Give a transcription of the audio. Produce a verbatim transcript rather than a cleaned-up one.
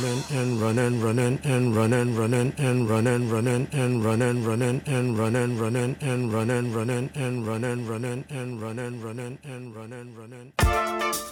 and run and run and and run and run and and run and run and and run and run and and run and run and and run and run and and run and run and and run and run and and run and run and